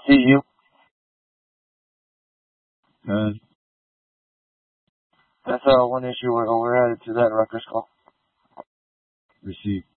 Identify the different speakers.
Speaker 1: See you.
Speaker 2: Good.
Speaker 1: That's one issue we're added to that Rutgers call.
Speaker 2: Receive.